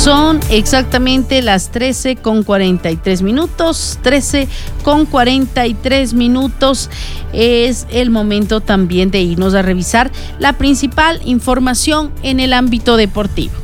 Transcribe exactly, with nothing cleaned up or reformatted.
Son exactamente las trece con cuarenta y tres minutos, trece con cuarenta y tres minutos. Es el momento también de irnos a revisar la principal información en el ámbito deportivo.